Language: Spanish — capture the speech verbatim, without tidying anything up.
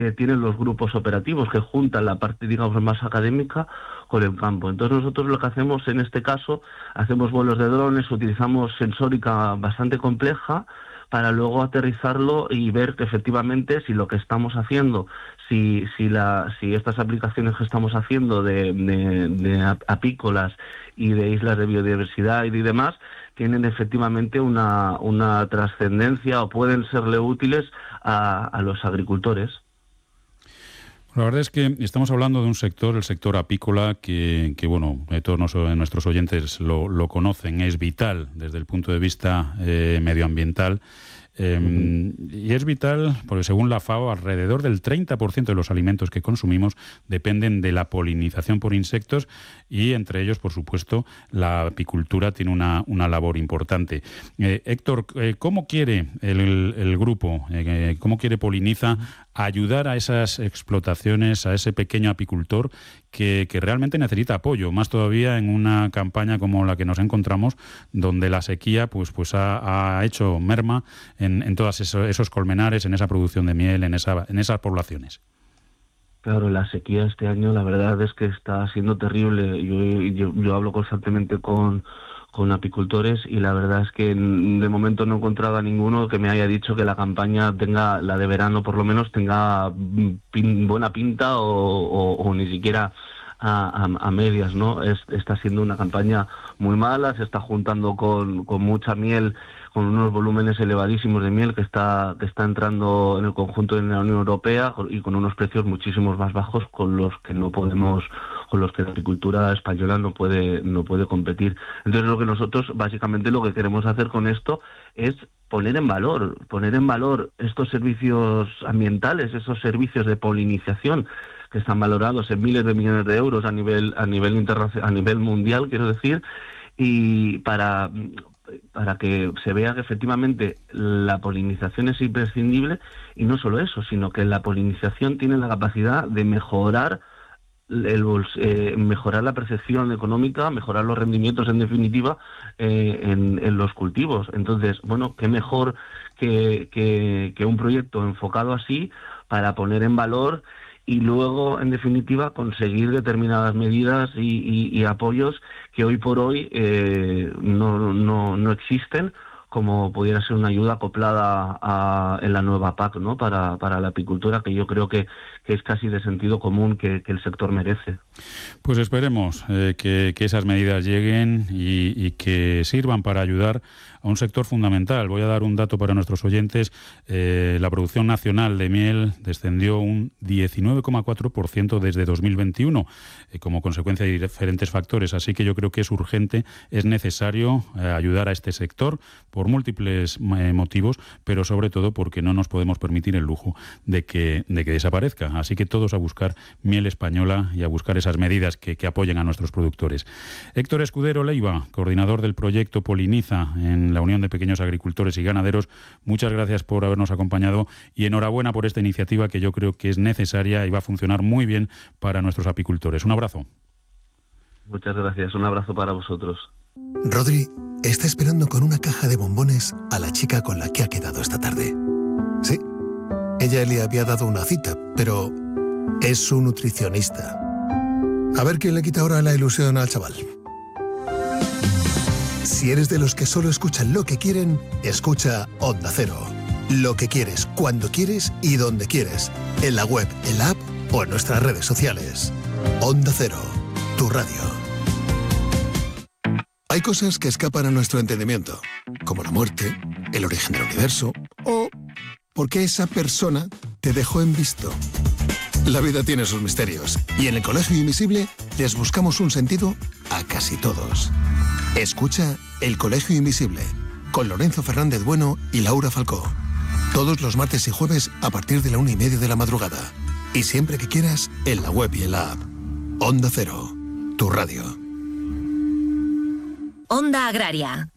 que tienen los grupos operativos, que juntan la parte, digamos, más académica con el campo. Entonces nosotros lo que hacemos en este caso, hacemos vuelos de drones, utilizamos sensórica bastante compleja para luego aterrizarlo y ver que efectivamente si lo que estamos haciendo, si si la si estas aplicaciones que estamos haciendo de, de, de apícolas y de islas de biodiversidad y de demás, tienen efectivamente una, una trascendencia o pueden serle útiles a, a los agricultores. La verdad es que estamos hablando de un sector, el sector apícola, que, que bueno, todos nuestros oyentes lo, lo conocen, es vital desde el punto de vista eh, medioambiental. Eh, uh-huh. Y es vital porque, según la FAO, alrededor del treinta por ciento de los alimentos que consumimos dependen de la polinización por insectos y, entre ellos, por supuesto, la apicultura tiene una, una labor importante. Eh, Héctor, eh, ¿cómo quiere el, el grupo, eh, cómo quiere Poliniza ayudar a esas explotaciones, a ese pequeño apicultor que, que realmente necesita apoyo, más todavía en una campaña como la que nos encontramos, donde la sequía pues, pues ha, ha hecho merma en, en todos esos, esos colmenares, en esa producción de miel, en, esa, en esas poblaciones? Claro, la sequía este año la verdad es que está siendo terrible. Yo, yo, yo hablo constantemente con... con apicultores y la verdad es que de momento no he encontrado a ninguno que me haya dicho que la campaña tenga, la de verano por lo menos, tenga pin, buena pinta o, o, o ni siquiera a, a, a medias, ¿no? Es, está siendo una campaña muy mala, se está juntando con, con mucha miel, con unos volúmenes elevadísimos de miel que está que está entrando en el conjunto de la Unión Europea y con unos precios muchísimos más bajos con los que no podemos con los que la agricultura española no puede no puede competir. Entonces lo que nosotros básicamente lo que queremos hacer con esto es poner en valor, poner en valor estos servicios ambientales, esos servicios de polinización que están valorados en miles de millones de euros a nivel a nivel internacional, a nivel mundial, quiero decir, y para para que se vea que efectivamente la polinización es imprescindible, y no solo eso, sino que la polinización tiene la capacidad de mejorar el eh, mejorar la percepción económica, mejorar los rendimientos en definitiva eh, en, en los cultivos. Entonces, bueno, qué mejor que, que, que un proyecto enfocado así para poner en valor y luego, en definitiva, conseguir determinadas medidas y, y, y apoyos que hoy por hoy eh, no, no, no existen, como pudiera ser una ayuda acoplada a, en la nueva P A C, ¿no? Para, para la apicultura, que yo creo que, que es casi de sentido común que, que el sector merece. Pues esperemos eh, que, que esas medidas lleguen y, y que sirvan para ayudar a un sector fundamental. Voy a dar un dato para nuestros oyentes. Eh, la producción nacional de miel descendió un diecinueve coma cuatro por ciento desde dos mil veintiuno eh, como consecuencia de diferentes factores. Así que yo creo que es urgente, es necesario eh, ayudar a este sector por múltiples eh, motivos, pero sobre todo porque no nos podemos permitir el lujo de que, de que desaparezca. Así que todos a buscar miel española y a buscar esas medidas que, que apoyen a nuestros productores. Héctor Escudero Leiva, coordinador del proyecto Poliniza en la Unión de Pequeños Agricultores y Ganaderos, muchas gracias por habernos acompañado y enhorabuena por esta iniciativa que yo creo que es necesaria y va a funcionar muy bien para nuestros apicultores. Un abrazo. Muchas gracias, un abrazo para vosotros. Rodri está esperando con una caja de bombones a la chica con la que ha quedado esta tarde. Sí, ella le había dado una cita, pero es su nutricionista. A ver quién le quita ahora la ilusión al chaval. Si eres de los que solo escuchan lo que quieren, escucha Onda Cero. Lo que quieres, cuando quieres y donde quieres. En la web, en la app o en nuestras redes sociales. Onda Cero, tu radio. Hay cosas que escapan a nuestro entendimiento, como la muerte, el origen del universo o por qué esa persona te dejó en visto. La vida tiene sus misterios y en el Colegio Invisible les buscamos un sentido a casi todos. Escucha El Colegio Invisible con Lorenzo Fernández Bueno y Laura Falcó. Todos los martes y jueves a partir de la una y media de la madrugada. Y siempre que quieras, en la web y en la app. Onda Cero, tu radio. Onda Agraria.